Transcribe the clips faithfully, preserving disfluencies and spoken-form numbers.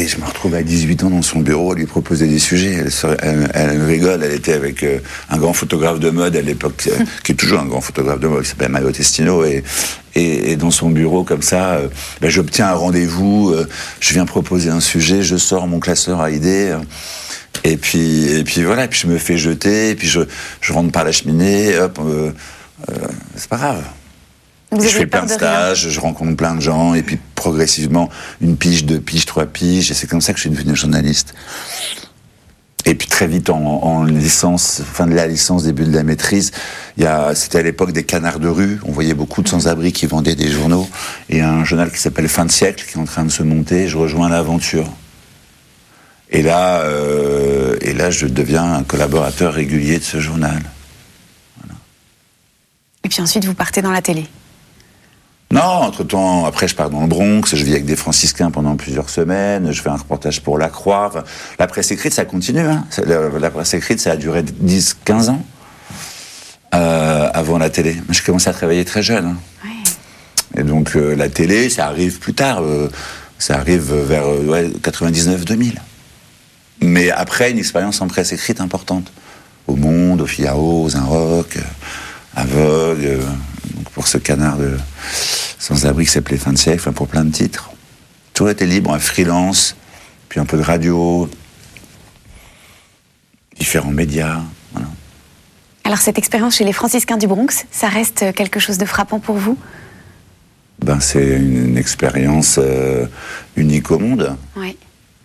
Et je me retrouve à dix-huit ans dans son bureau à lui proposer des sujets. Elle, serait, elle, elle rigole, elle était avec euh, un grand photographe de mode à l'époque, euh, qui est toujours un grand photographe de mode, qui s'appelle Mario Testino, et, et, et dans son bureau, comme ça, euh, ben, j'obtiens un rendez-vous, euh, je viens proposer un sujet, je sors mon classeur à idées, euh, et puis, et puis voilà, et puis je me fais jeter, et puis je, je rentre par la cheminée, hop, euh, euh, c'est pas grave. Vous je avez fais peur plein de de stages, rien. je rencontre plein de gens, et puis progressivement, une pige, deux piges, trois piges, et c'est comme ça que je suis devenu journaliste. Et puis très vite, en, en licence, fin de la licence, début de la maîtrise, il y a, c'était à l'époque des canards de rue, on voyait beaucoup de sans-abri qui vendaient des journaux, et un journal qui s'appelle Fin de siècle, qui est en train de se monter, je rejoins l'aventure. Et là, euh, et là, je deviens un collaborateur régulier de ce journal. Voilà. Et puis ensuite, vous partez dans la télé. Non, entre-temps, après je pars dans le Bronx, je vis avec des franciscains pendant plusieurs semaines, je fais un reportage pour La Croix. Enfin, la presse écrite, ça continue. Hein. La, la presse écrite, ça a duré dix quinze ans euh, avant la télé. Je commençais à travailler très jeune. Hein. Ouais. Et donc euh, la télé, ça arrive plus tard. Euh, ça arrive vers euh, ouais, quatre-vingt-dix-neuf deux mille. Mais après, une expérience en presse écrite importante. Au Monde, au Figaro, aux Inrocks, euh, à Vogue, euh, donc pour ce canard de sans-abri qui s'appelait Fin de siècle, enfin pour plein de titres. Toujours été libre, un freelance, puis un peu de radio, différents médias, voilà. Alors cette expérience chez les franciscains du Bronx, ça reste quelque chose de frappant pour vous? Ben, c'est une, une expérience euh, unique au monde. Oui.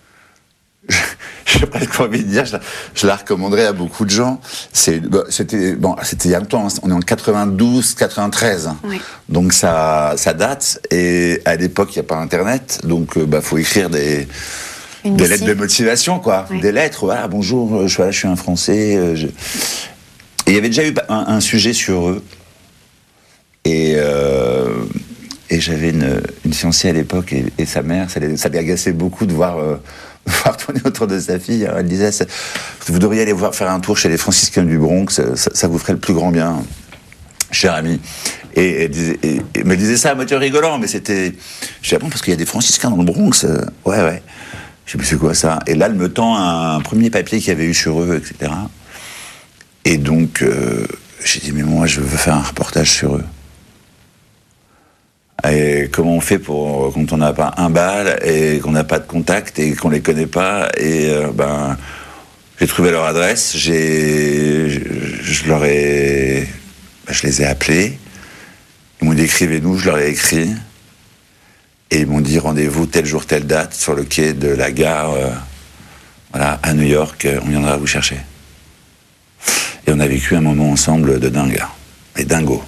J'ai presque envie de dire, je la, je la recommanderais à beaucoup de gens. C'est, bah, c'était, bon, c'était il y a longtemps, hein, on est en quatre-vingt-douze, quatre-vingt-treize. Oui. Donc ça, ça date. Et à l'époque, il n'y a pas Internet. Donc, il bah, faut écrire des, Une des missive. lettres de motivation, quoi. Oui. Des lettres, voilà, bonjour, je, voilà, je suis un Français. euh, Je... Et il y avait déjà eu un, un sujet sur eux. Et, euh, et j'avais une, une fiancée à l'époque, et, et sa mère, ça, les, ça l'agaçait beaucoup de voir... Euh, voir tourner autour de sa fille. Elle disait, vous devriez aller voir faire un tour chez les franciscains du Bronx, ça, ça vous ferait le plus grand bien, cher ami. Et elle disait, et, et me disait ça à moitié rigolant, mais c'était... Je dis, ah bon, parce qu'il y a des franciscains dans le Bronx. euh, Ouais, ouais. Je sais plus c'est quoi ça. Et là, elle me tend un, un premier papier qu'il y avait eu sur eux, et cetera. Et donc, euh, j'ai dit, mais moi, je veux faire un reportage sur eux. Et comment on fait pour, quand on n'a pas un bal et qu'on n'a pas de contact et qu'on les connaît pas, et euh, ben j'ai trouvé leur adresse, j'ai je, je leur ai ben, je les ai appelés, ils m'ont dit écrivez-nous, je leur ai écrit et ils m'ont dit rendez-vous tel jour telle date sur le quai de la gare euh, voilà à New York, on viendra vous chercher. Et on a vécu un moment ensemble de dingue, et dingo.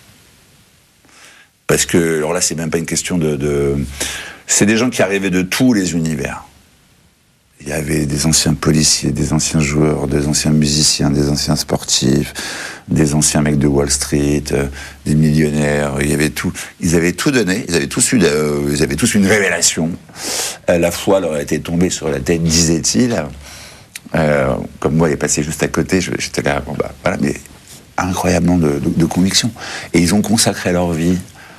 Parce que, alors là, c'est même pas une question de, de... C'est des gens qui arrivaient de tous les univers. Il y avait des anciens policiers, des anciens joueurs, des anciens musiciens, des anciens sportifs, des anciens mecs de Wall Street, euh, des millionnaires. Il y avait tout. Ils avaient tout donné. Ils avaient tous eu, euh, ils avaient tous une révélation. Euh, la foi leur a été tombée sur la tête, disait-il. Euh, comme moi, elle est passée juste à côté. Je, j'étais là, bon bah voilà, mais incroyablement de, de, de conviction. Et ils ont consacré leur vie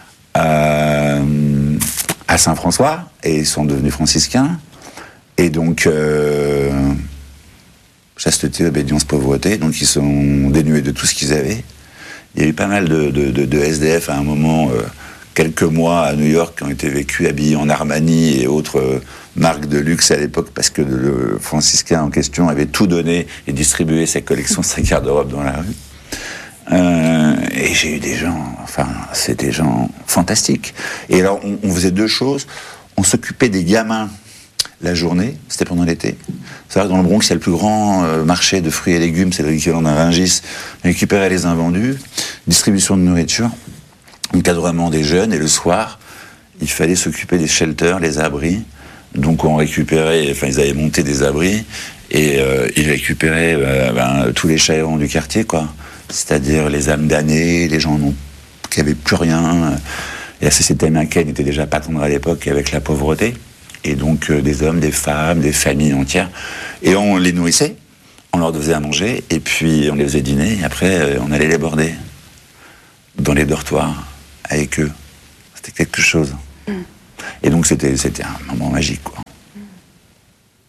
Euh, à Saint-François, et ils sont devenus franciscains. Et donc, euh, chasteté, obédience, pauvreté, donc ils sont dénués de tout ce qu'ils avaient. Il y a eu pas mal de, de, de, de S D F à un moment, euh, quelques mois à New York, qui ont été vécus habillés en Armani et autres euh, marques de luxe à l'époque, parce que le franciscain en question avait tout donné et distribué sa collection de sa garde-robe dans la rue. Euh, et j'ai eu des gens, enfin, c'est des gens fantastiques. Et alors, on, on faisait deux choses. On s'occupait des gamins la journée, c'était pendant l'été. C'est vrai que dans le Bronx, il y a le plus grand euh, marché de fruits et légumes, c'est l'équivalent d'un Rungis. On récupérait les invendus, distribution de nourriture, encadrement des jeunes, et le soir, il fallait s'occuper des shelters, les abris. Donc on récupérait, enfin ils avaient monté des abris, et euh, ils récupéraient euh, ben, tous les chaérons du quartier, quoi. C'est-à-dire les âmes damnées, les gens non, qui n'avaient plus rien. Et la société américaine était déjà pas tendre à l'époque avec la pauvreté. Et donc euh, des hommes, des femmes, des familles entières. Et on les nourrissait, on leur faisait à manger, et puis on les faisait dîner, et après euh, on allait les border dans les dortoirs avec eux. C'était quelque chose. Mm. Et donc c'était, c'était un moment magique, quoi.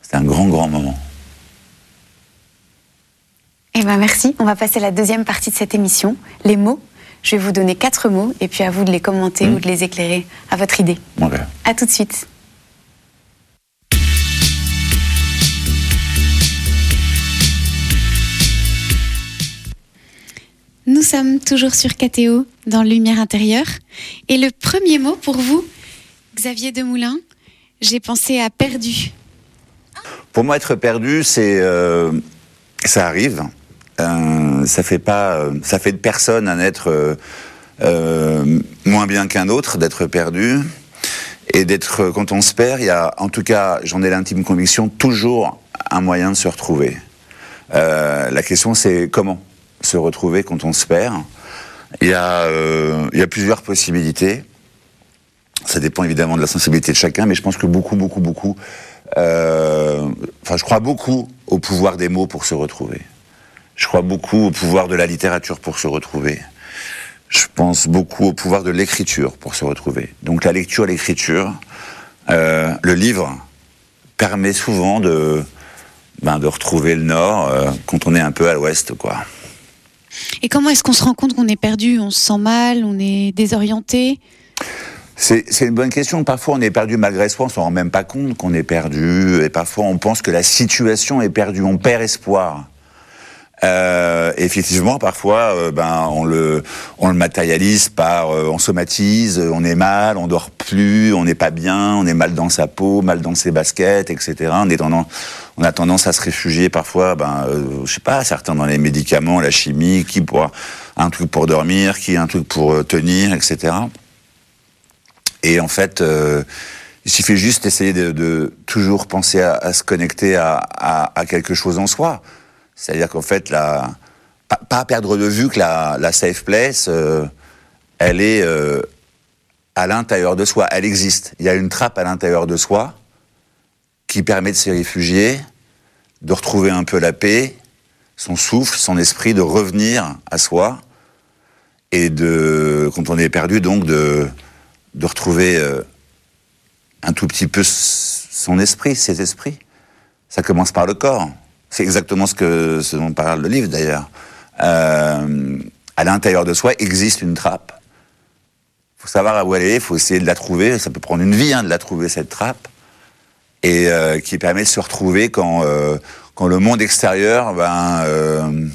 C'était un grand, grand moment. Eh ben merci. On va passer à la deuxième partie de cette émission, les mots. Je vais vous donner quatre mots et puis à vous de les commenter mmh. ou de les éclairer à votre idée. Okay. À tout de suite. Nous sommes toujours sur K T O, dans Lumière intérieure. Et le premier mot pour vous, Xavier Demoulin, j'ai pensé à perdu. Pour moi, être perdu, c'est, euh, ça arrive. Euh, ça fait pas, ça fait de personne un être euh, euh, moins bien qu'un autre, d'être perdu. Et d'être, quand on se perd, il y a, en tout cas, j'en ai l'intime conviction, toujours un moyen de se retrouver. Euh, la question, c'est comment se retrouver quand on se perd. Il y a, euh, il y a plusieurs possibilités. Ça dépend évidemment de la sensibilité de chacun, mais je pense que beaucoup, beaucoup, beaucoup, euh, enfin, je crois beaucoup au pouvoir des mots pour se retrouver. Je crois beaucoup au pouvoir de la littérature pour se retrouver. Je pense beaucoup au pouvoir de l'écriture pour se retrouver. Donc la lecture, l'écriture, euh, le livre permet souvent de, ben, de retrouver le nord euh, quand on est un peu à l'ouest, quoi. Et comment est-ce qu'on se rend compte qu'on est perdu ? On se sent mal, on est désorienté ? C'est, c'est une bonne question. Parfois, on est perdu malgré soi, on s'en rend même pas compte qu'on est perdu. Et parfois, on pense que la situation est perdue, on perd espoir. Euh, effectivement, parfois, euh, ben, on le, on le matérialise par, euh, on somatise, on est mal, on dort plus, on n'est pas bien, on est mal dans sa peau, mal dans ses baskets, et cetera. On est tendance, on a tendance à se réfugier parfois, ben, euh, je sais pas, certains dans les médicaments, la chimie, qui pour un truc pour dormir, qui un truc pour euh, tenir, et cetera. Et en fait, euh, il suffit juste d'essayer de, de toujours penser à, à se connecter à, à, à quelque chose en soi. C'est-à-dire qu'en fait, la, pas, pas perdre de vue que la, la safe place, euh, elle est euh, à l'intérieur de soi, elle existe. Il y a une trappe à l'intérieur de soi qui permet de se réfugier, de retrouver un peu la paix, son souffle, son esprit, de revenir à soi, et de, quand on est perdu, donc de, de retrouver euh, un tout petit peu son esprit, ses esprits. Ça commence par le corps. C'est exactement ce, que, ce dont parle le livre, d'ailleurs. Euh, à l'intérieur de soi existe une trappe. Il faut savoir où elle est, il faut essayer de la trouver. Ça peut prendre une vie hein, de la trouver, cette trappe. Et euh, qui permet de se retrouver quand, euh, quand le monde extérieur ben, euh,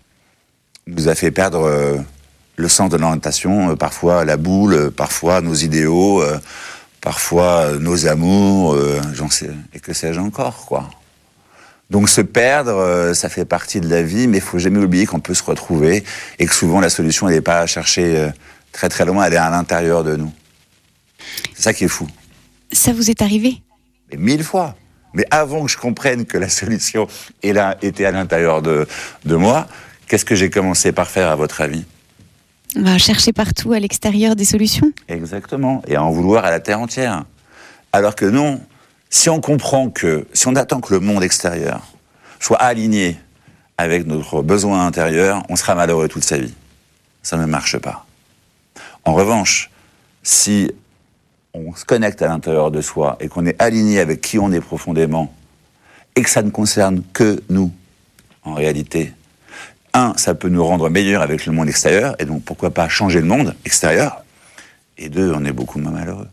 nous a fait perdre euh, le sens de l'orientation, euh, parfois la boule, euh, parfois nos idéaux, euh, parfois euh, nos amours, euh, j'en sais, et que sais-je encore, quoi. Donc se perdre, euh, ça fait partie de la vie, mais il faut jamais oublier qu'on peut se retrouver et que souvent la solution, elle n'est pas à chercher euh, très très loin, elle est à l'intérieur de nous. C'est ça qui est fou. Ça vous est arrivé ? Mais mille fois. Mais avant que je comprenne que la solution est là, était à l'intérieur de, de moi, qu'est-ce que j'ai commencé par faire, à votre avis ? Bah, chercher partout à l'extérieur des solutions. Exactement. Et à en vouloir à la terre entière. Alors que non. Si on comprend que, si on attend que le monde extérieur soit aligné avec notre besoin intérieur, on sera malheureux toute sa vie. Ça ne marche pas. En revanche, si on se connecte à l'intérieur de soi et qu'on est aligné avec qui on est profondément et que ça ne concerne que nous, en réalité, un, ça peut nous rendre meilleurs avec le monde extérieur et donc pourquoi pas changer le monde extérieur, et deux, on est beaucoup moins malheureux.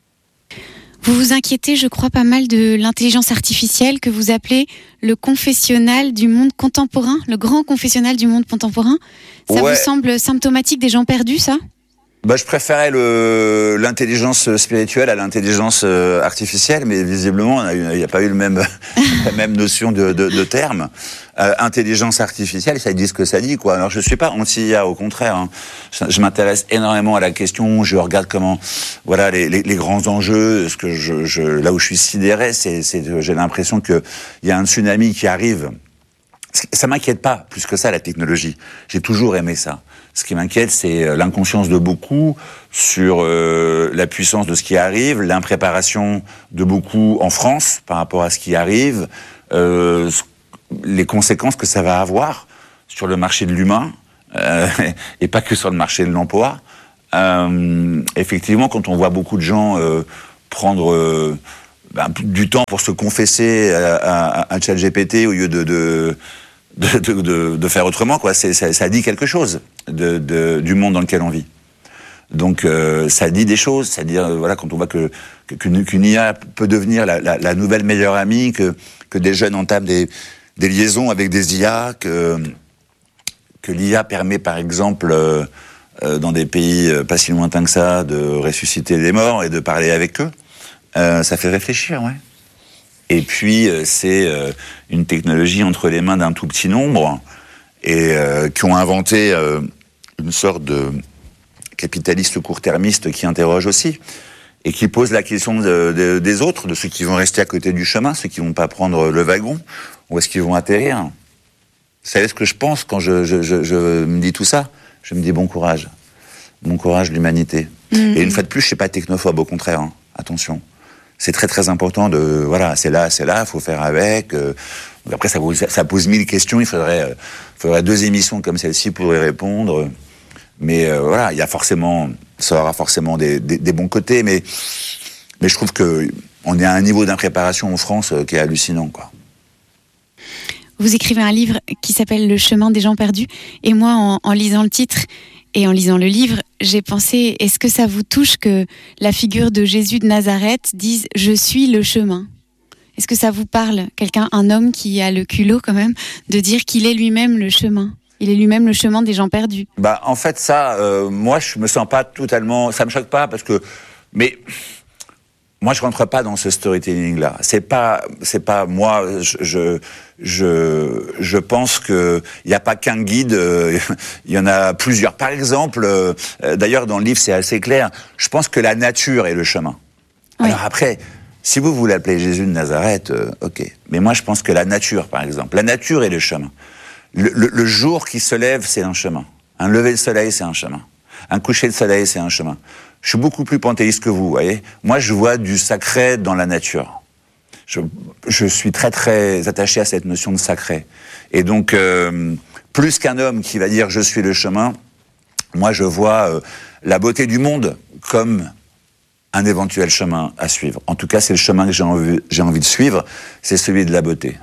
Vous vous inquiétez, je crois, pas mal de l'intelligence artificielle que vous appelez le confessionnal du monde contemporain, le grand confessionnal du monde contemporain. Ça ouais. vous semble symptomatique des gens perdus, ça ? Bah, je préférais le, l'intelligence spirituelle à l'intelligence artificielle, mais visiblement, il n'y a, a pas eu le même, la même notion de, de, de terme. Euh, intelligence artificielle, ça dit ce que ça dit, quoi. Alors, je suis pas anti-I A, au contraire. Hein. Je, je m'intéresse énormément à la question. Je regarde comment, voilà, les, les, les grands enjeux. Ce que je, je, là où je suis sidéré, c'est, c'est, j'ai l'impression que il y a un tsunami qui arrive. Ça m'inquiète pas plus que ça, la technologie. J'ai toujours aimé ça. Ce qui m'inquiète, c'est l'inconscience de beaucoup sur euh, la puissance de ce qui arrive, l'impréparation de beaucoup en France par rapport à ce qui arrive, euh, les conséquences que ça va avoir sur le marché de l'humain, euh, et pas que sur le marché de l'emploi. Euh, effectivement, quand on voit beaucoup de gens euh, prendre... Euh, ben, du temps pour se confesser à, à, à un chat G P T au lieu de, de, de, de, de, de faire autrement, quoi. C'est, ça, ça dit quelque chose de, de, du monde dans lequel on vit. Donc euh, ça dit des choses, c'est-à-dire euh, voilà, quand on voit que, que qu'une, qu'une I A peut devenir la, la, la nouvelle meilleure amie, que, que des jeunes entament des, des liaisons avec des I A, que, que l'I A permet par exemple euh, euh, dans des pays euh, pas si lointains que ça de ressusciter les morts et de parler avec eux, euh, ça fait réfléchir, ouais. Et puis euh, c'est euh, une technologie entre les mains d'un tout petit nombre et euh, qui ont inventé euh, une sorte de capitaliste court-termiste qui interroge aussi et qui pose la question de, de, des autres, de ceux qui vont rester à côté du chemin, ceux qui vont pas prendre le wagon, où est-ce qu'ils vont atterrir. Vous savez ce que je pense quand je, je, je, je me dis tout ça? Je me dis bon courage, bon courage l'humanité. Mmh. Et une fois de plus, je suis pas technophobe, au contraire, hein. Attention. C'est très très important de, voilà, c'est là, c'est là, faut faire avec. Euh, après, ça pose, ça pose mille questions, il faudrait, euh, faudrait deux émissions comme celle-ci pour y répondre. Mais euh, voilà, il y a forcément, ça aura forcément des, des, des bons côtés, mais, mais je trouve qu'on est à un niveau d'impréparation en France euh, qui est hallucinant, quoi. Vous écrivez un livre qui s'appelle Le chemin des gens perdus, et moi, en, en lisant le titre et en lisant le livre, j'ai pensé, est-ce que ça vous touche que la figure de Jésus de Nazareth dise « Je suis le chemin ». Est-ce que ça vous parle, quelqu'un, un homme qui a le culot quand même, de dire qu'il est lui-même le chemin ? Il est lui-même le chemin des gens perdus. Bah, en fait, ça, euh, moi, je me sens pas totalement... Ça me choque pas, parce que... Mais... Moi, je rentre pas dans ce storytelling-là. C'est pas... C'est pas... Moi, je... Je, je, je pense que il y a pas qu'un guide, euh, il y en a plusieurs. Par exemple, euh, d'ailleurs, dans le livre, c'est assez clair, je pense que la nature est le chemin. Oui. Alors après... Si vous, vous l'appelez Jésus de Nazareth, euh, ok. Mais moi, je pense que la nature, par exemple, la nature est le chemin. Le, le, le jour qui se lève, c'est un chemin. Un lever de soleil, c'est un chemin. Un coucher de soleil, c'est un chemin. Je suis beaucoup plus panthéiste que vous, vous voyez. Moi, je vois du sacré dans la nature. Je, je suis très, très attaché à cette notion de sacré. Et donc, euh, plus qu'un homme qui va dire « je suis le chemin », moi, je vois euh, la beauté du monde comme un éventuel chemin à suivre. En tout cas, c'est le chemin que j'ai envie, j'ai envie de suivre, c'est celui de la beauté.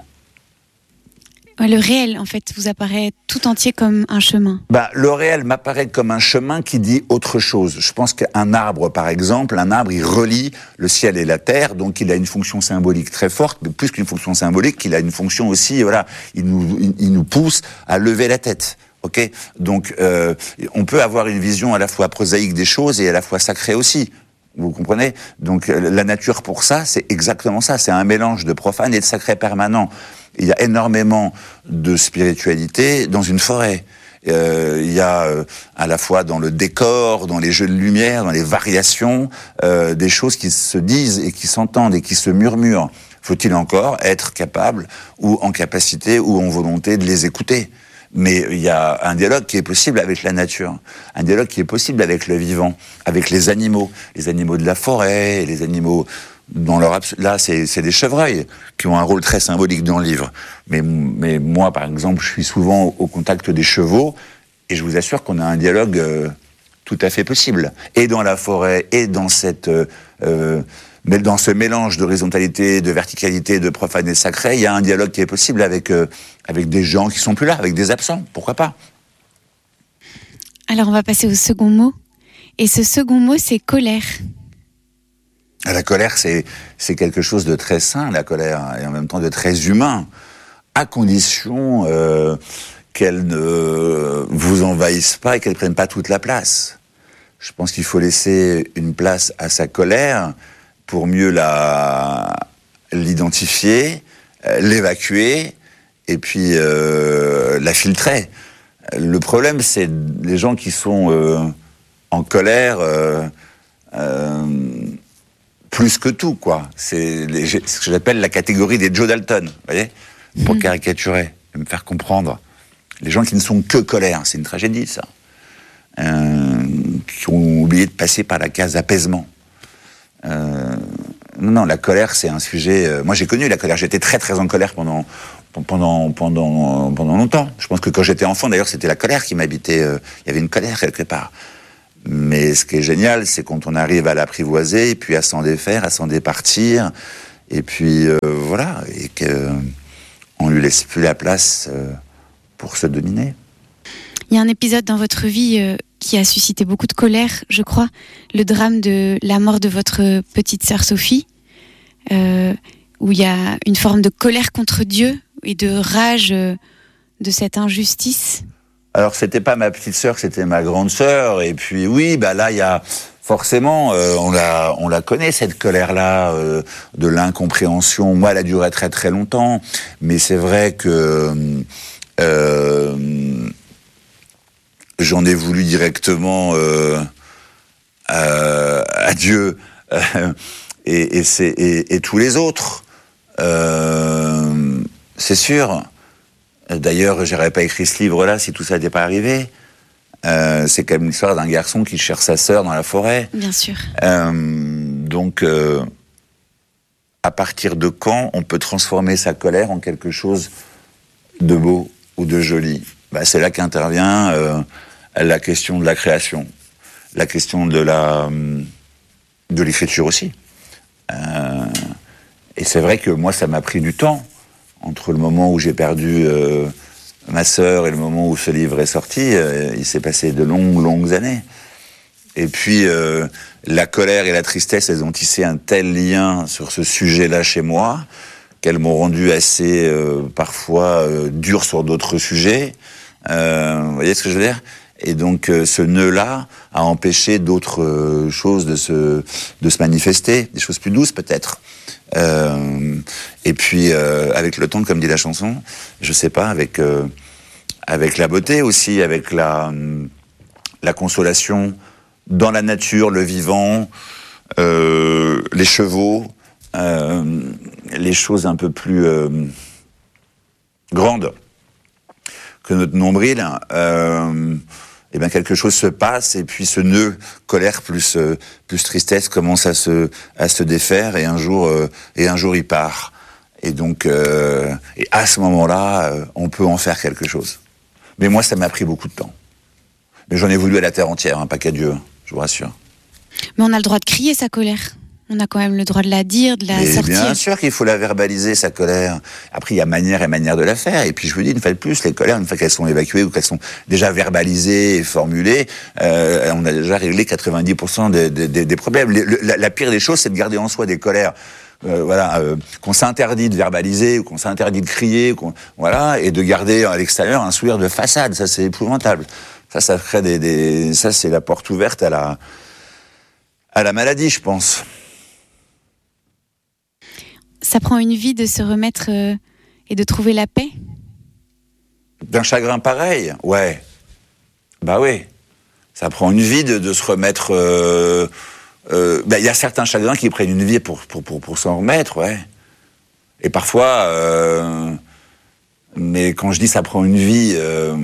Le réel, en fait, vous apparaît tout entier comme un chemin. Bah, le réel m'apparaît comme un chemin qui dit autre chose. Je pense qu'un arbre, par exemple, un arbre, il relie le ciel et la terre, donc il a une fonction symbolique très forte, mais plus qu'une fonction symbolique, il a une fonction aussi, voilà, il nous, il, il nous pousse à lever la tête. Ok ? Donc, euh, on peut avoir une vision à la fois prosaïque des choses et à la fois sacrée aussi. Vous comprenez ? Donc la nature pour ça, c'est exactement ça. C'est un mélange de profane et de sacré permanent. Il y a énormément de spiritualité dans une forêt. Euh, il y a euh, à la fois dans le décor, dans les jeux de lumière, dans les variations, euh, des choses qui se disent et qui s'entendent et qui se murmurent. Faut-il encore être capable ou en capacité ou en volonté de les écouter ? Mais il y a un dialogue qui est possible avec la nature, un dialogue qui est possible avec le vivant, avec les animaux, les animaux de la forêt, les animaux dans leur abs- là c'est, c'est des chevreuils qui ont un rôle très symbolique dans le livre. Mais, mais moi par exemple, je suis souvent au contact des chevaux et je vous assure qu'on a un dialogue euh, tout à fait possible. Et dans la forêt, et dans cette euh, euh, mais dans ce mélange d'horizontalité, de verticalité, de profane et sacré, il y a un dialogue qui est possible avec, euh, avec des gens qui sont plus là, avec des absents, pourquoi pas ? Alors on va passer au second mot. Et ce second mot, c'est colère. La colère, c'est, c'est quelque chose de très sain, la colère, et en même temps de très humain, à condition euh, qu'elle ne vous envahisse pas et qu'elle ne prenne pas toute la place. Je pense qu'il faut laisser une place à sa colère, pour mieux la, l'identifier, euh, l'évacuer, et puis euh, la filtrer. Le problème, c'est les gens qui sont euh, en colère euh, euh, plus que tout, quoi. C'est les, ce que j'appelle la catégorie des Joe Dalton, vous voyez, pour mmh. caricaturer, et me faire comprendre. Les gens qui ne sont que colère, c'est une tragédie, ça. Euh, qui ont oublié de passer par la case apaisement. Euh, non, non, la colère, c'est un sujet... Euh, moi, j'ai connu la colère. J'étais très, très en colère pendant, pendant, pendant, pendant longtemps. Je pense que quand j'étais enfant, d'ailleurs, c'était la colère qui m'habitait. Euh, il y avait une colère quelque part. Mais ce qui est génial, c'est quand on arrive à l'apprivoiser, puis à s'en défaire, à s'en départir, et puis euh, voilà, et qu'on ne lui laisse plus la place euh, pour se dominer. Il y a un épisode dans votre vie euh, qui a suscité beaucoup de colère, je crois, le drame de la mort de votre petite sœur Sophie, euh, où il y a une forme de colère contre Dieu et de rage euh, de cette injustice. Alors, c'était pas ma petite sœur, c'était ma grande sœur. Et puis, oui, bah là, il y a forcément, euh, on la, on la connaît cette colère-là euh, de l'incompréhension. Moi, elle a duré très très longtemps, mais c'est vrai que euh, j'en ai voulu directement euh, à, à Dieu euh, et, et, c'est, et, et tous les autres. Euh, c'est sûr. D'ailleurs, j'aurais pas écrit ce livre-là si tout ça n'était pas arrivé. Euh, c'est quand même l'histoire d'un garçon qui cherche sa sœur dans la forêt. Bien sûr. Euh, donc, euh, à partir de quand on peut transformer sa colère en quelque chose de beau ou de joli ? Bah, c'est là qu'intervient euh, la question de la création, la question de la de l'écriture aussi. Euh, et c'est vrai que moi, ça m'a pris du temps. Entre le moment où j'ai perdu euh, ma sœur et le moment où ce livre est sorti, euh, il s'est passé de longues, longues années. Et puis, euh, la colère et la tristesse, elles ont tissé un tel lien sur ce sujet-là chez moi, qu'elles m'ont rendu assez, euh, parfois, euh, dur sur d'autres sujets. Euh, vous voyez ce que je veux dire ? Et donc, euh, ce nœud-là a empêché d'autres euh, choses de se, de se manifester, des choses plus douces peut-être. Euh, et puis euh, avec le temps, comme dit la chanson, je sais pas, avec euh, avec la beauté aussi, avec la la consolation dans la nature, le vivant, euh, les chevaux, euh, les choses un peu plus euh, grandes que notre nombril. Euh, et bien quelque chose se passe, et puis ce nœud colère plus euh, plus tristesse commence à se à se défaire, et un jour euh, et un jour il part. Et donc euh, et à ce moment-là, euh, on peut en faire quelque chose. Mais moi, ça m'a pris beaucoup de temps. Mais j'en ai voulu à la terre entière, hein, pas qu'à Dieu, je vous rassure. Mais on a le droit de crier sa colère. On a quand même le droit de la dire, de la Mais sortir. Bien sûr qu'il faut la verbaliser, sa colère. Après, il y a manière et manière de la faire. Et puis, je vous dis, une fois de plus, les colères, une fois qu'elles sont évacuées ou qu'elles sont déjà verbalisées et formulées, euh, on a déjà réglé quatre-vingt-dix pour cent des, des, des problèmes. Le, le, la, la pire des choses, c'est de garder en soi des colères. Euh, voilà, euh, qu'on s'interdit de verbaliser, ou qu'on s'interdit de crier, qu'on, voilà, et de garder à l'extérieur un sourire de façade. Ça, c'est épouvantable. Ça, ça crée des, des, ça, c'est la porte ouverte à la, à la maladie, je pense. Ça prend une vie de se remettre euh, et de trouver la paix. D'un chagrin pareil, ouais. Bah oui. Ça prend une vie de, de se remettre. Il euh, euh, bah, y a certains chagrins qui prennent une vie pour, pour, pour, pour s'en remettre, ouais. Et parfois, euh, mais quand je dis ça prend une vie, euh,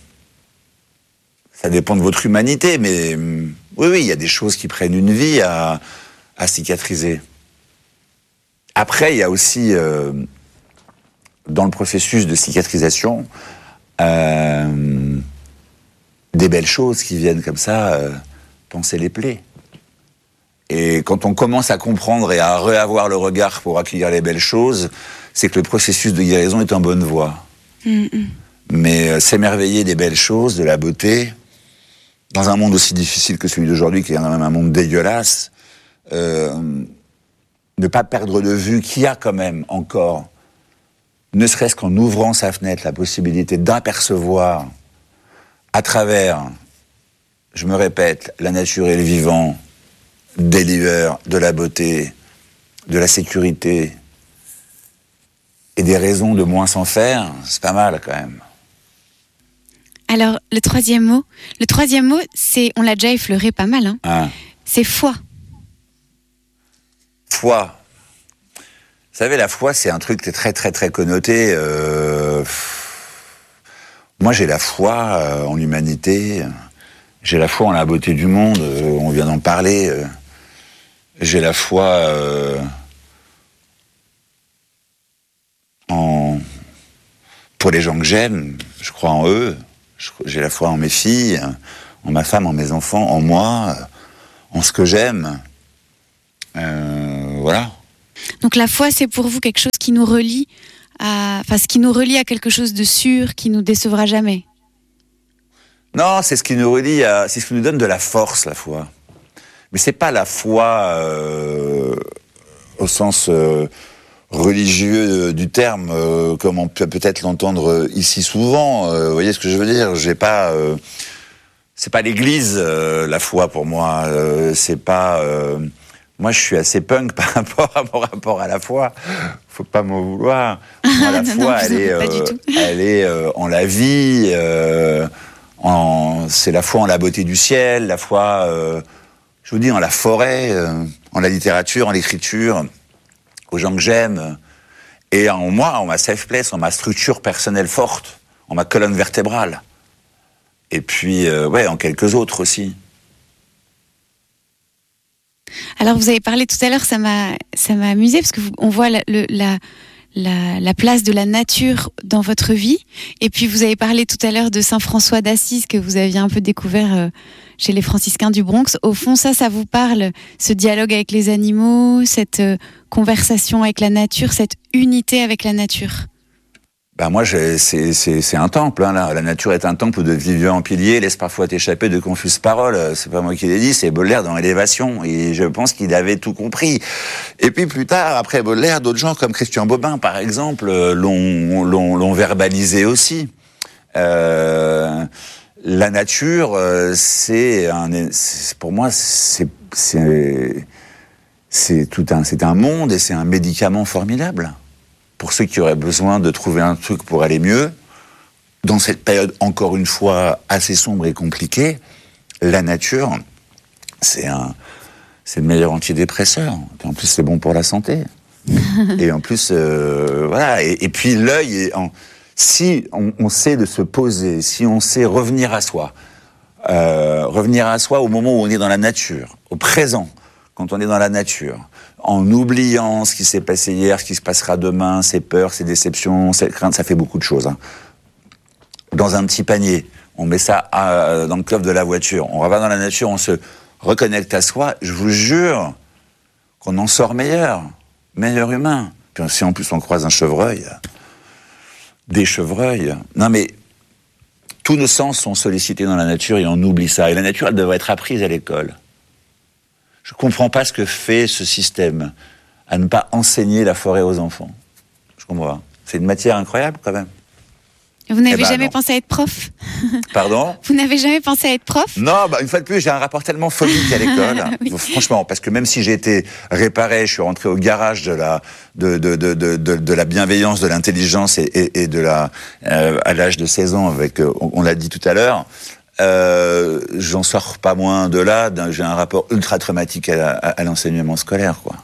ça dépend de votre humanité, mais oui, oui, il y a des choses qui prennent une vie à, à cicatriser. Après, il y a aussi, euh, dans le processus de cicatrisation, euh, des belles choses qui viennent comme ça, euh, penser les plaies. Et quand on commence à comprendre et à réavoir le regard pour accueillir les belles choses, c'est que le processus de guérison est en bonne voie. Mm-hmm. Mais euh, s'émerveiller des belles choses, de la beauté, dans un monde aussi difficile que celui d'aujourd'hui, qui est quand même un monde dégueulasse, euh, ne pas perdre de vue qu'il y a quand même encore, ne serait-ce qu'en ouvrant sa fenêtre, la possibilité d'apercevoir à travers, je me répète, la nature et le vivant, des livres, de la beauté, de la sécurité et des raisons de moins s'en faire, c'est pas mal quand même. Alors, le troisième mot, le troisième mot, c'est, on l'a déjà effleuré pas mal, hein, hein c'est foi. Foi. Vous savez, la foi, c'est un truc qui est très, très, très connoté. Euh... Moi, j'ai la foi euh, en l'humanité. J'ai la foi en la beauté du monde. Euh, on vient d'en parler. Euh... J'ai la foi euh... en... pour les gens que j'aime. Je crois en eux. J'ai la foi en mes filles, en ma femme, en mes enfants, en moi, en ce que j'aime. Euh, voilà. Donc la foi, c'est pour vous quelque chose qui nous relie à, enfin, ce qui nous relie à quelque chose de sûr, qui nous décevra jamais. Non, c'est ce qui nous relie à, c'est ce qui nous donne de la force, la foi. Mais c'est pas la foi euh, au sens euh, religieux du terme, euh, comme on peut peut-être l'entendre ici souvent. Euh, vous voyez ce que je veux dire ? J'ai pas, euh, c'est pas l'Église, euh, la foi pour moi. Euh, c'est pas. Euh, moi, je suis assez punk par rapport à mon rapport à la foi. Faut pas m'en vouloir. Moi, la non, foi, non, elle, est, euh, elle est euh, en la vie. Euh, en, c'est la foi en la beauté du ciel, la foi. Euh, Je vous dis, en la forêt, euh, en la littérature, en l'écriture, aux gens que j'aime, et en moi, en ma safe place, en ma structure personnelle forte, en ma colonne vertébrale. Et puis, euh, ouais, en quelques autres aussi. Alors, vous avez parlé tout à l'heure, ça m'a, ça m'a amusé, parce qu'on voit la, le, la, la, la place de la nature dans votre vie. Et puis, vous avez parlé tout à l'heure de Saint François d'Assise, que vous aviez un peu découvert euh, chez les franciscains du Bronx. Au fond, ça, ça vous parle, ce dialogue avec les animaux, cette euh, conversation avec la nature, cette unité avec la nature. Ben moi, c'est, c'est, c'est un temple. Hein, là. La nature est un temple où de vivants piliers laisse parfois t'échapper de confuses paroles. C'est pas moi qui l'ai dit, c'est Baudelaire dans Élévation. Et je pense qu'il avait tout compris. Et puis plus tard, après Baudelaire, d'autres gens comme Christian Bobin, par exemple, l'ont, l'ont, l'ont verbalisé aussi. Euh... La nature, c'est un, c'est, pour moi, c'est, c'est, c'est tout un, c'est un monde et c'est un médicament formidable. Pour ceux qui auraient besoin de trouver un truc pour aller mieux, dans cette période, encore une fois, assez sombre et compliquée, la nature, c'est un, c'est le meilleur antidépresseur. Et en plus, c'est bon pour la santé. Et en plus, euh, voilà. Et, et puis, l'œil est en, si on, on sait de se poser, si on sait revenir à soi, euh, revenir à soi au moment où on est dans la nature, au présent, quand on est dans la nature, en oubliant ce qui s'est passé hier, ce qui se passera demain, ses peurs, ses déceptions, ses craintes, ça fait beaucoup de choses. Hein. Dans un petit panier, on met ça à, dans le coffre de la voiture, on va dans la nature, on se reconnecte à soi, je vous jure qu'on en sort meilleur, meilleur humain. Puis si en plus on croise un chevreuil... Des chevreuils. Non mais, tous nos sens sont sollicités dans la nature et on oublie ça. Et la nature, elle devrait être apprise à l'école. Je ne comprends pas ce que fait ce système à ne pas enseigner la forêt aux enfants. Je comprends pas. C'est une matière incroyable quand même. Vous n'avez eh ben, jamais non. pensé à être prof ? Pardon ? Vous n'avez jamais pensé à être prof ? Non, bah, une fois de plus, j'ai un rapport tellement phobique à l'école. Oui. Franchement, parce que même si j'ai été réparé, je suis rentré au garage de la, de, de, de, de, de, de la bienveillance, de l'intelligence et, et, et de la, euh, à l'âge de seize ans, avec, euh, on, on l'a dit tout à l'heure, euh, j'en sors pas moins de là, j'ai un rapport ultra traumatique à, à, à l'enseignement scolaire, quoi.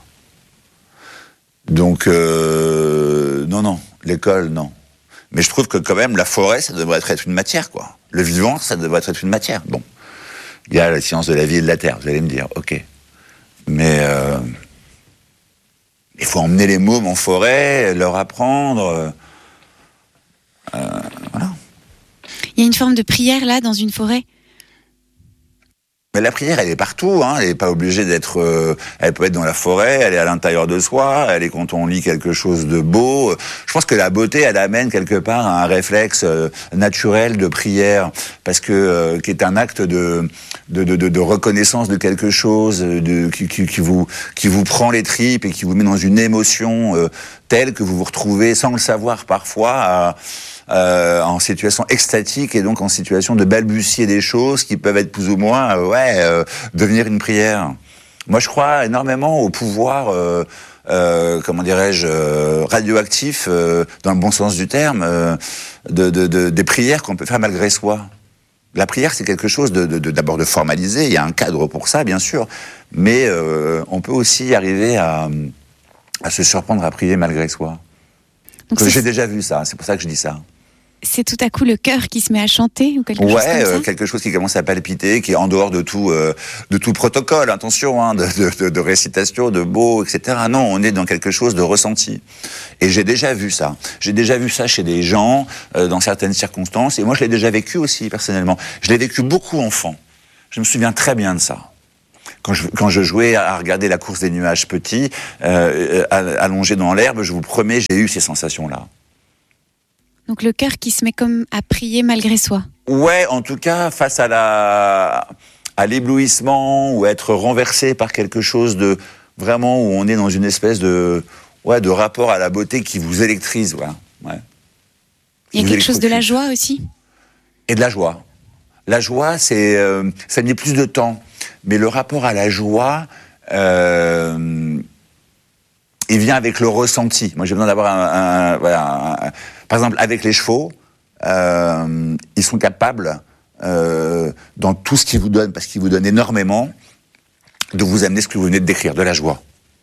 Donc, euh, non, non, l'école, non. Mais je trouve que quand même, la forêt, ça devrait être une matière, quoi. Le vivant, ça devrait être une matière. Bon. Il y a la science de la vie et de la terre, vous allez me dire, ok. Mais euh, il faut emmener les mômes en forêt, leur apprendre. Euh, voilà. Il y a une forme de prière, là, dans une forêt ? Mais la prière, elle est partout, hein. Elle n'est pas obligée d'être... Euh, elle peut être dans la forêt, elle est à l'intérieur de soi, elle est quand on lit quelque chose de beau. Je pense que la beauté, elle amène quelque part à un réflexe euh, naturel de prière, parce que euh, qui est un acte de de, de, de reconnaissance de quelque chose, de, qui, qui, qui, vous, qui vous prend les tripes et qui vous met dans une émotion euh, telle que vous vous retrouvez, sans le savoir parfois, à... Euh, en situation extatique et donc en situation de balbutier des choses qui peuvent être plus ou moins, euh, ouais, euh, devenir une prière. Moi, je crois énormément au pouvoir, euh, euh, comment dirais-je, euh, radioactif, euh, dans le bon sens du terme, euh, de, de, de, des prières qu'on peut faire malgré soi. La prière, c'est quelque chose de, de, de, d'abord de formalisé, il y a un cadre pour ça, bien sûr, mais euh, on peut aussi arriver à, à se surprendre à prier malgré soi. Donc que j'ai déjà vu ça, c'est pour ça que je dis ça. C'est tout à coup le cœur qui se met à chanter ou quelque ouais, chose comme ça. Euh, quelque chose qui commence à palpiter, qui est en dehors de tout, euh, de tout protocole, attention, hein, de, de, de récitation, de mots, et cetera. Non, on est dans quelque chose de ressenti. Et j'ai déjà vu ça. J'ai déjà vu ça chez des gens, euh, dans certaines circonstances, et moi je l'ai déjà vécu aussi, personnellement. Je l'ai vécu beaucoup enfant. Je me souviens très bien de ça. Quand je, quand je jouais à regarder la course des nuages petits, euh, allongés dans l'herbe, je vous promets, j'ai eu ces sensations-là. Donc le cœur qui se met comme à prier malgré soi. Ouais, en tout cas, face à la, à l'éblouissement, ou être renversé par quelque chose de vraiment où on est dans une espèce de, ouais, de rapport à la beauté qui vous électrise, voilà. Ouais. Il y a quelque chose de la joie aussi. Et de la joie. La joie, c'est, euh, ça met plus de temps. Mais le rapport à la joie, euh, il vient avec le ressenti. Moi, j'ai besoin d'avoir un... un, voilà, un, un par exemple, avec les chevaux, euh, ils sont capables, euh, dans tout ce qu'ils vous donnent, parce qu'ils vous donnent énormément, de vous amener ce que vous venez de décrire, de la joie.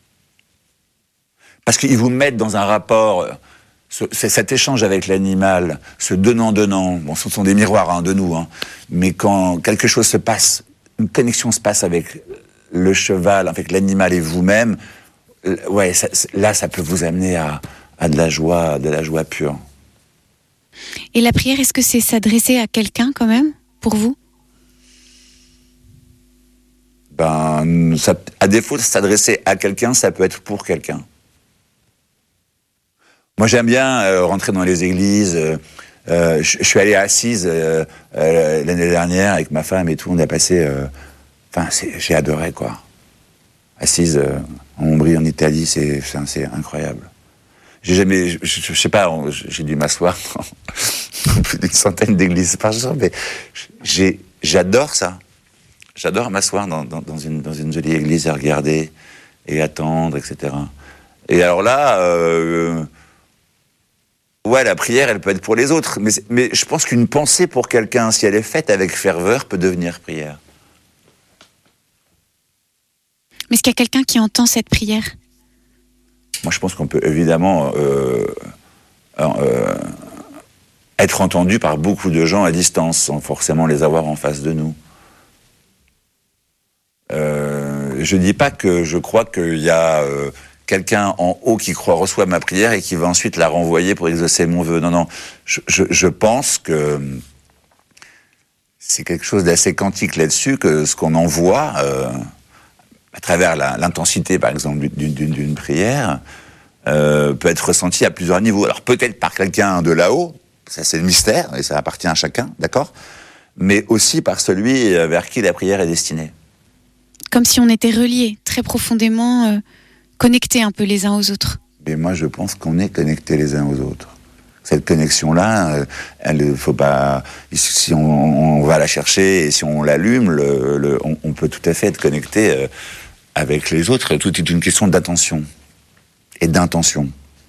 Parce qu'ils vous mettent dans un rapport... Ce, cet échange avec l'animal, ce donnant-donnant, bon, ce sont des miroirs hein, de nous, hein, mais quand quelque chose se passe, une connexion se passe avec le cheval, avec l'animal et vous-même, euh, ouais, ça, là, ça peut vous amener à, à de la joie, de la joie pure. Et la prière, est-ce que c'est s'adresser à quelqu'un quand même, pour vous ? Ben, ça, à défaut de s'adresser à quelqu'un, ça peut être pour quelqu'un. Moi, j'aime bien euh, rentrer dans les églises. Euh, euh, je, je suis allé à Assise euh, euh, l'année dernière avec ma femme et tout. On a passé... Enfin, euh, j'ai adoré, quoi. Assise, euh, en Ombrie, en Italie, c'est, c'est incroyable. J'ai jamais... Je, je, je sais pas, j'ai dû m'asseoir dans plus d'une centaine d'églises par jour, mais j'ai, j'adore ça. J'adore m'asseoir dans, dans, dans, une, dans une jolie église et regarder et attendre, et cetera. Et alors là... Euh, Ouais, la prière, elle peut être pour les autres, mais, mais je pense qu'une pensée pour quelqu'un, si elle est faite avec ferveur, peut devenir prière. Mais est-ce qu'il y a quelqu'un qui entend cette prière ? Moi, je pense qu'on peut évidemment euh, euh, être entendu par beaucoup de gens à distance, sans forcément les avoir en face de nous. Euh, je dis pas que je crois qu'il y a... Euh, quelqu'un en haut qui croit reçoit ma prière et qui va ensuite la renvoyer pour exaucer mon vœu. Non, non, je, je, je pense que c'est quelque chose d'assez quantique là-dessus, que ce qu'on envoie, euh, à travers la, l'intensité, par exemple, d'une, d'une, d'une prière, euh, peut être ressenti à plusieurs niveaux. Alors peut-être par quelqu'un de là-haut, ça c'est le mystère, et ça appartient à chacun, d'accord ? Mais aussi par celui vers qui la prière est destinée. Comme si on était reliés, très profondément... Euh... connectés un peu les uns aux autres. Mais moi, je pense qu'on est connectés les uns aux autres. Cette connexion-là, elle, faut pas. Si on, on va la chercher et si on l'allume, le, le, on, on peut tout à fait être connecté avec les autres. Tout est une question d'attention et d'intention.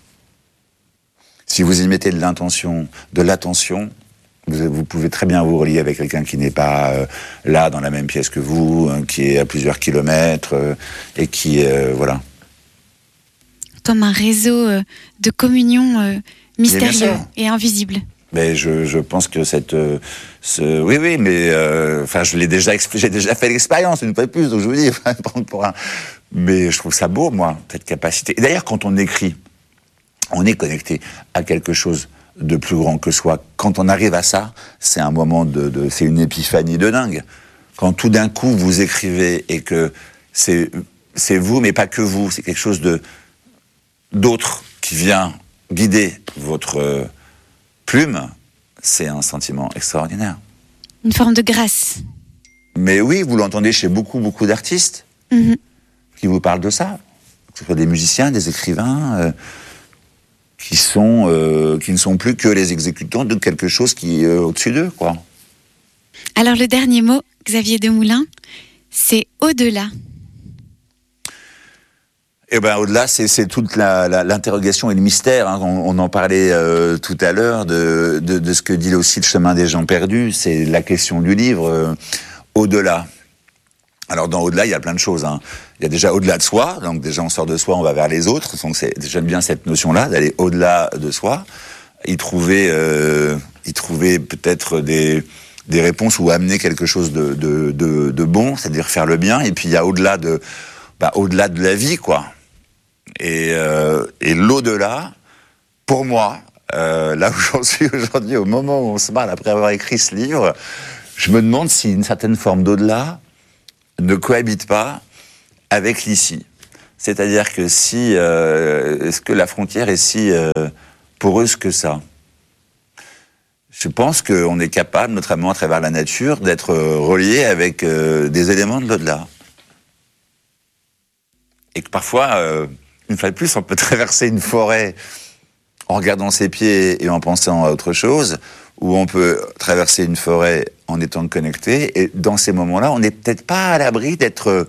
Si vous y mettez de l'intention, de l'attention, vous, vous pouvez très bien vous relier avec quelqu'un qui n'est pas euh, là dans la même pièce que vous, hein, qui est à plusieurs kilomètres euh, et qui, euh, voilà. Comme un réseau de communion euh, mystérieux et invisible. Mais je, je pense que cette... Euh, ce, oui, oui, mais... Enfin, euh, je l'ai déjà... J'ai déjà fait l'expérience, une fois de plus, donc je vous dis... pour un, mais je trouve ça beau, moi, cette capacité. Et d'ailleurs, quand on écrit, on est connecté à quelque chose de plus grand que soi. Quand on arrive à ça, c'est un moment de... de c'est une épiphanie de dingue. Quand tout d'un coup, vous écrivez et que c'est, c'est vous, mais pas que vous, c'est quelque chose de... d'autre qui vient guider votre euh, plume, c'est un sentiment extraordinaire. Une forme de grâce. Mais oui, vous l'entendez chez beaucoup, beaucoup d'artistes mm-hmm. qui vous parlent de ça. Que ce soit des musiciens, des écrivains, euh, qui, sont, euh, qui ne sont plus que les exécutants de quelque chose qui est euh, au-dessus d'eux, quoi. Alors le dernier mot, Xavier Demoulin, c'est au-delà. Eh ben, au-delà, c'est, c'est toute la, la, l'interrogation et le mystère. Hein. On, on en parlait euh, tout à l'heure de, de, de ce que dit aussi le chemin des gens perdus. C'est la question du livre. Euh, au-delà. Alors, dans au-delà, il y a plein de choses. Hein. Il y a déjà au-delà de soi. Donc, déjà, on sort de soi, on va vers les autres. Donc, c'est, j'aime bien cette notion-là, d'aller au-delà de soi. Y trouver, euh, y trouver peut-être des, des réponses ou amener quelque chose de, de, de, de bon, c'est-à-dire faire le bien. Et puis, il y a au-delà de, bah, au-delà de la vie, quoi. Et, euh, et l'au-delà, pour moi, euh, là où j'en suis aujourd'hui, au moment où on se parle, après avoir écrit ce livre, je me demande si une certaine forme d'au-delà ne cohabite pas avec l'ici. C'est-à-dire que si, euh, est-ce que la frontière est si euh, poreuse que ça ? Je pense qu'on est capable, notamment à travers la nature, d'être relié avec euh, des éléments de l'au-delà. Et que parfois, euh, une fois de plus, on peut traverser une forêt en regardant ses pieds et en pensant à autre chose, ou on peut traverser une forêt en étant connecté, et dans ces moments-là, on n'est peut-être pas à l'abri d'être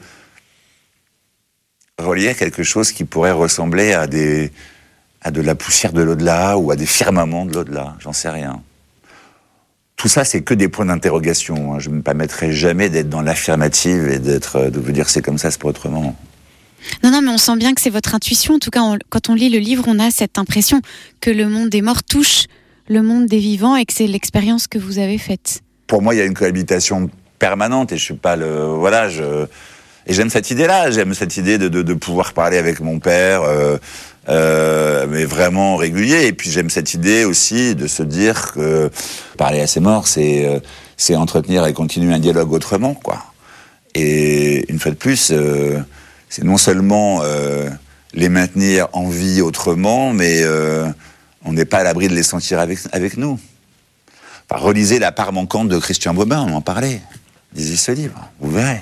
relié à quelque chose qui pourrait ressembler à, des, à de la poussière de l'au-delà, ou à des firmaments de l'au-delà, j'en sais rien. Tout ça, c'est que des points d'interrogation. Je ne me permettrai jamais d'être dans l'affirmative et d'être, de vous dire c'est comme ça, c'est pas autrement. Non, non, mais on sent bien que c'est votre intuition. En tout cas, on, quand on lit le livre, on a cette impression que le monde des morts touche le monde des vivants et que c'est l'expérience que vous avez faite. Pour moi, il y a une cohabitation permanente et je suis pas le... Voilà, je... Et j'aime cette idée-là. J'aime cette idée de, de, de pouvoir parler avec mon père, euh, euh, mais vraiment régulier. Et puis j'aime cette idée aussi de se dire que parler à ses morts, c'est, euh, c'est entretenir et continuer un dialogue autrement, quoi. Et une fois de plus... Euh, c'est non seulement euh, les maintenir en vie autrement, mais euh, on n'est pas à l'abri de les sentir avec, avec nous. Enfin, relisez La part manquante de Christian Bobin, on en parlait. Lisez ce livre, vous verrez.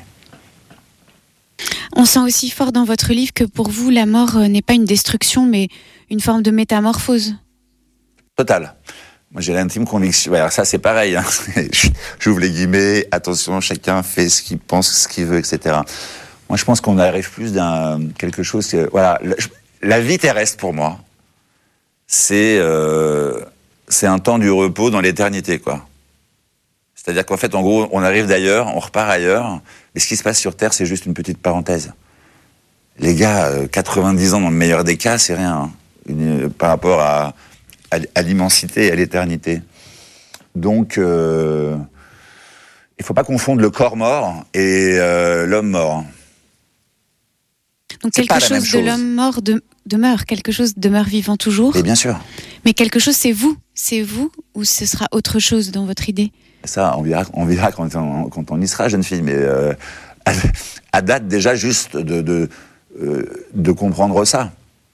On sent aussi fort dans votre livre que pour vous, la mort n'est pas une destruction, mais une forme de métamorphose. Total. Moi, j'ai l'intime conviction... Alors ça, c'est pareil. Hein. J'ouvre les guillemets, attention, chacun fait ce qu'il pense, ce qu'il veut, et cetera. Moi, je pense qu'on arrive plus d'un quelque chose... Que, voilà, la, la vie terrestre, pour moi, c'est, euh, c'est un temps du repos dans l'éternité, quoi. C'est-à-dire qu'en fait, en gros, on arrive d'ailleurs, on repart ailleurs, et ce qui se passe sur Terre, c'est juste une petite parenthèse. Les gars, quatre-vingt-dix ans dans le meilleur des cas, c'est rien, hein, une, par rapport à, à, à l'immensité et à l'éternité. Donc, euh, il ne faut pas confondre le corps mort et euh, l'homme mort. Donc c'est quelque chose, chose de l'homme mort de, demeure, quelque chose demeure vivant toujours. Et bien sûr. Mais quelque chose, c'est vous, c'est vous, ou ce sera autre chose dans votre idée ? Ça, on verra, on verra quand, on, quand on y sera, jeune fille. Mais euh, à, à date déjà juste de, de, euh, de comprendre ça.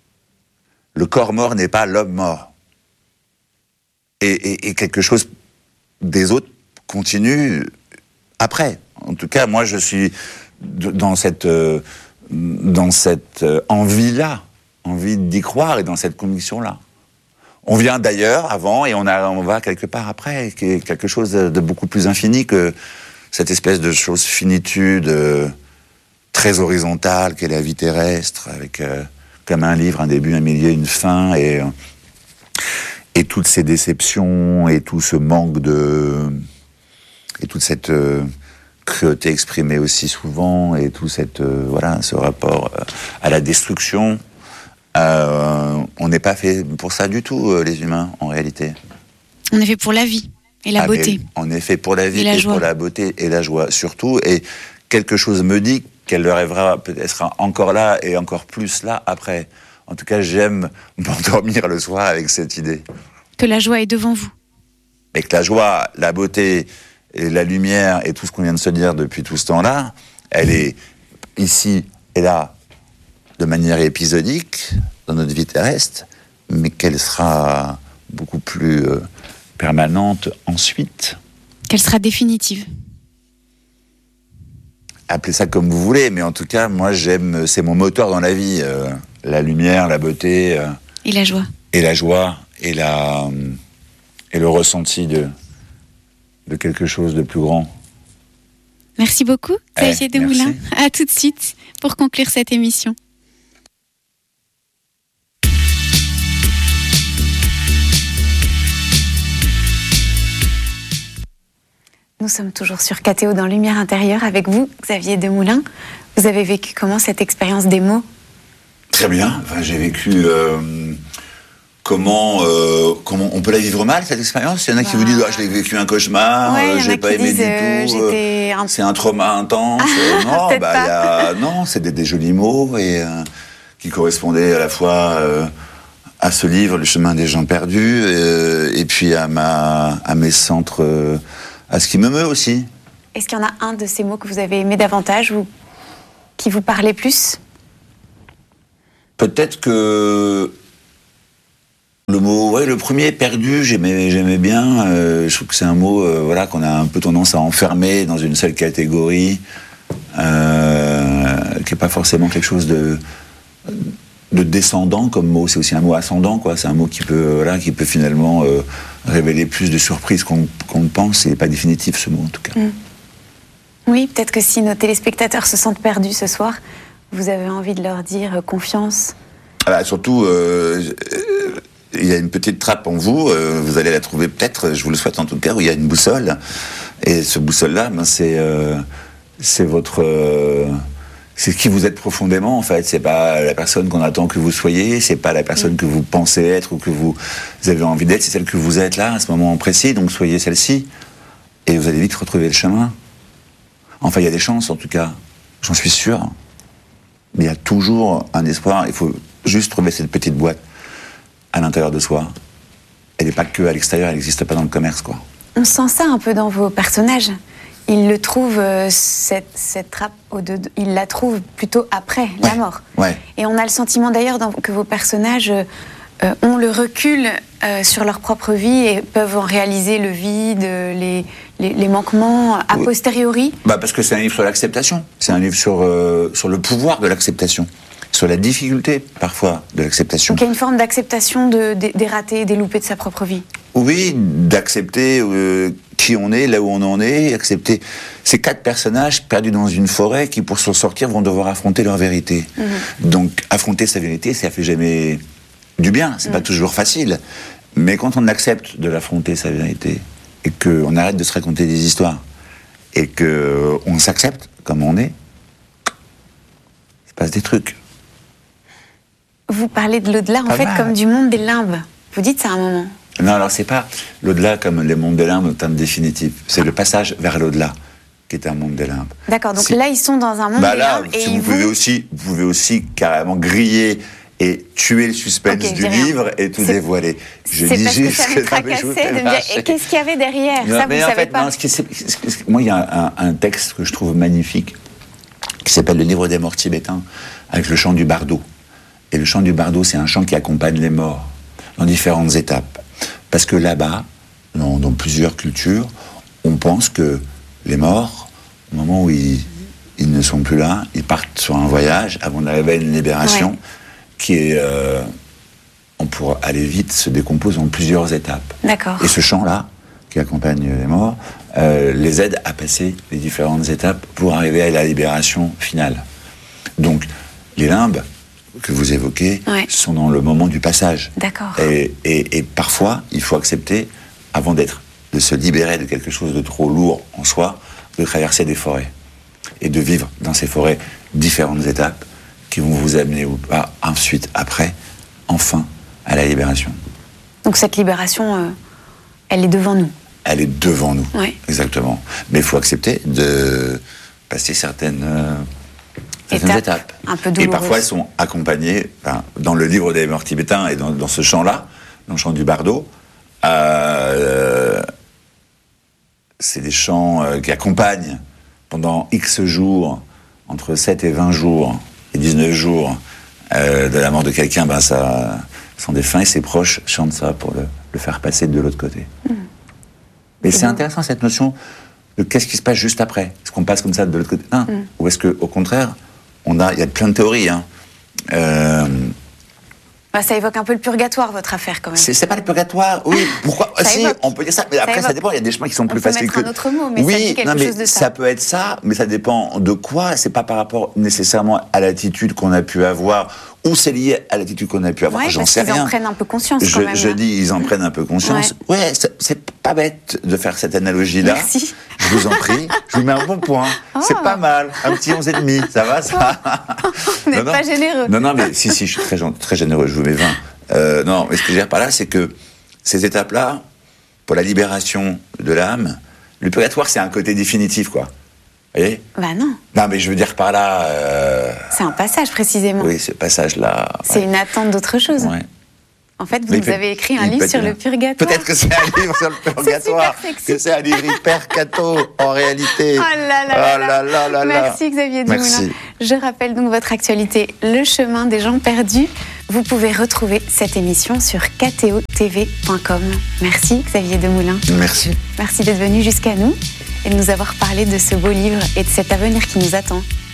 Le corps mort n'est pas l'homme mort. Et, et, et quelque chose des autres continue après. En tout cas, moi, je suis dans cette... Euh, dans cette envie-là, envie d'y croire et dans cette conviction-là. On vient d'ailleurs avant et on, a, on va quelque part après, qui est quelque chose de beaucoup plus infini que cette espèce de chose finitude euh, très horizontale qu'est la vie terrestre, avec euh, comme un livre, un début, un milieu, une fin, et, et toutes ces déceptions et tout ce manque de... et toute cette... Euh, cruauté exprimée aussi souvent, et tout cette, euh, voilà, ce rapport euh, à la destruction. Euh, on n'est pas fait pour ça du tout, euh, les humains, en réalité. On est fait pour la vie et la ah, beauté. On est fait pour la vie et, la et joie. pour la beauté et la joie, surtout. Et quelque chose me dit qu'elle le rêvera peut-être encore là et encore plus là après. En tout cas, j'aime m'endormir le soir avec cette idée. Que la joie est devant vous. Et que la joie, la beauté... et la lumière et tout ce qu'on vient de se dire depuis tout ce temps-là, elle est ici et là de manière épisodique dans notre vie terrestre, mais qu'elle sera beaucoup plus euh, permanente ensuite. Qu'elle sera définitive. Appelez ça comme vous voulez, mais en tout cas, moi j'aime, c'est mon moteur dans la vie, euh, la lumière, la beauté. Euh, et la joie. Et la joie, et, la, et le ressenti de... de quelque chose de plus grand. Merci beaucoup, Xavier eh, Desmoulins. À tout de suite pour conclure cette émission. Nous sommes toujours sur K T O dans Lumière intérieure avec vous, Xavier Desmoulins. Vous avez vécu comment cette expérience des mots ? Très bien. Enfin, j'ai vécu... Euh... Comment, euh, comment on peut la vivre mal, cette expérience ? Il y en a bah... qui vous disent ah, je l'ai vécu un cauchemar, ouais, euh, j'ai pas aimé disent, du euh, tout, euh, un... c'est un trauma intense. Ah, non, bah, y a, non, c'est des, des jolis mots et, euh, qui correspondaient à la fois euh, à ce livre, Le chemin des gens perdus, euh, et puis à, ma, à mes centres, euh, à ce qui me meut aussi. Est-ce qu'il y en a un de ces mots que vous avez aimé davantage ou qui vous parlait plus? Peut-être que le mot, ouais, le premier, perdu, j'aimais, j'aimais bien. Euh, je trouve que c'est un mot, euh, voilà, qu'on a un peu tendance à enfermer dans une seule catégorie, euh, qui n'est pas forcément quelque chose de, de descendant comme mot. C'est aussi un mot ascendant, quoi. C'est un mot qui peut, voilà, qui peut finalement euh, révéler plus de surprises qu'on, qu'on ne pense. C'est pas définitif, ce mot, en tout cas. Mmh. Oui, peut-être que si nos téléspectateurs se sentent perdus ce soir, vous avez envie de leur dire euh, confiance. Ah bah, surtout, euh, il y a une petite trappe en vous, euh, vous allez la trouver peut-être, je vous le souhaite en tout cas, où il y a une boussole. Et ce boussole-là, ben, c'est, euh, c'est votre... Euh, c'est qui vous êtes profondément, en fait. C'est pas la personne qu'on attend que vous soyez, c'est pas la personne mmh. que vous pensez être ou que vous avez envie d'être, c'est celle que vous êtes là, à ce moment précis, donc soyez celle-ci. Et vous allez vite retrouver le chemin. Enfin, il y a des chances, en tout cas. J'en suis sûr. Mais il y a toujours un espoir. Il faut juste trouver cette petite boîte à l'intérieur de soi. Elle n'est pas que à l'extérieur, elle n'existe pas dans le commerce, quoi. On sent ça un peu dans vos personnages. Ils le trouvent, euh, cette, cette trappe, au de, ils la trouvent plutôt après ouais. la mort. Ouais. Et on a le sentiment d'ailleurs dans, que vos personnages euh, ont le recul euh, sur leur propre vie et peuvent en réaliser le vide, les, les, les manquements a posteriori. Bah parce que c'est un livre sur l'acceptation. C'est un livre sur, euh, sur le pouvoir de l'acceptation. Sur la difficulté, parfois, de l'acceptation. Donc il y a une forme d'acceptation de, de, des ratés, des loupés de sa propre vie. Oui, d'accepter euh, qui on est, là où on en est, accepter ces quatre personnages perdus dans une forêt qui, pour s'en sortir, vont devoir affronter leur vérité. Mmh. Donc, affronter sa vérité, ça fait jamais du bien, c'est mmh. pas toujours facile. Mais quand on accepte de l'affronter, sa vérité, et qu'on arrête de se raconter des histoires, et qu'on s'accepte comme on est, il se passe des trucs. Vous parlez de l'au-delà, en pas fait, mal. Comme du monde des limbes. Vous dites ça à un moment. Non, alors c'est pas l'au-delà comme les mondes des limbes en termes définitifs. C'est ah. le passage vers l'au-delà qui est un monde des limbes. D'accord, donc si... là, ils sont dans un monde bah des là, limbes. Si et vous, vous... pouvez aussi, vous pouvez aussi carrément griller et tuer le suspense okay, du livre et tout c'est... dévoiler. Je c'est dis parce juste que ça me tracassait de me dire, qu'est-ce qu'il y avait derrière non, ça, mais vous en savez fait, pas. Non, ce qui, c'est, c'est, moi, il y a un, un texte que je trouve magnifique qui s'appelle Le livre des morts tibétains, avec le chant du bardo. Et le chant du bardo, c'est un chant qui accompagne les morts dans différentes étapes. Parce que là-bas, dans, dans plusieurs cultures, on pense que les morts, au moment où ils, ils ne sont plus là, ils partent sur un voyage avant d'arriver à une libération ouais. qui est, euh, on pourra aller vite, se décompose en plusieurs étapes. D'accord. Et ce chant-là, qui accompagne les morts, euh, les aide à passer les différentes étapes pour arriver à la libération finale. Donc, les limbes que vous évoquez ouais. sont dans le moment du passage. D'accord. Et, et, et parfois, il faut accepter, avant d'être, de se libérer de quelque chose de trop lourd en soi, de traverser des forêts. Et de vivre dans ces forêts différentes étapes qui vont vous amener ou pas, ensuite, après, enfin, à la libération. Donc cette libération, euh, elle est devant nous. Elle est devant nous, ouais. exactement. Mais il faut accepter de passer certaines... Euh, Étape, étapes. Un peu et parfois, elles sont accompagnées, enfin, dans le livre des morts tibétains et dans, dans ce chant-là, dans le chant du bardo, euh, c'est des chants euh, qui accompagnent pendant X jours, entre sept et vingt jours, et dix-neuf jours, euh, de la mort de quelqu'un, ben ça, son défunt et ses proches chantent ça pour le, le faire passer de l'autre côté. Mmh. Mais c'est, c'est intéressant, cette notion de qu'est-ce qui se passe juste après. Est-ce qu'on passe comme ça de l'autre côté hein, mmh. Ou est-ce qu'au contraire, on a, il y a plein de théories. Hein. Euh... Bah, ça évoque un peu le purgatoire, votre affaire, quand même. C'est, c'est pas le purgatoire, oui. Pourquoi Si, évoque. On peut dire ça, mais après, ça, ça dépend. Il y a des chemins qui sont on plus faciles que... On peut mettre un autre mot, mais oui, ça dit quelque non, mais chose de ça. Ça peut être ça, mais ça dépend de quoi. C'est pas par rapport nécessairement à l'attitude qu'on a pu avoir, ou c'est lié à l'attitude qu'on a pu avoir. Ouais, J'en parce sais qu'ils rien. en prennent un peu conscience, je, quand même. Je dis, ils en prennent un peu conscience. Ouais, ouais c'est, c'est pas bête de faire cette analogie-là. Merci. Je vous en prie. Je vous mets un bon point. Oh. C'est pas mal. Un petit onze et demi. Ça va, ça Vous n'êtes pas généreux. Non, non, mais si, si, je suis très, très généreux. Je vous mets vingt. Euh, non, mais ce que je veux dire par là, c'est que ces étapes-là, pour la libération de l'âme, le purgatoire, c'est un côté définitif, quoi. Vous voyez ? Bah non. Non, mais je veux dire par là... Euh... C'est un passage, précisément. Oui, ce passage-là... C'est ouais. une attente d'autre chose. Ouais. En fait, vous nous avez écrit un livre sur le purgatoire. Peut-être que c'est un livre sur le purgatoire. C'est que c'est un livre hyper catho, en réalité. Oh là là, oh là, là. là, là Merci Xavier Dumoulin. Merci. Je rappelle donc votre actualité, Le chemin des gens perdus. Vous pouvez retrouver cette émission sur k t o t v point com. Merci Xavier Dumoulin. Merci. Merci d'être venu jusqu'à nous et de nous avoir parlé de ce beau livre et de cet avenir qui nous attend.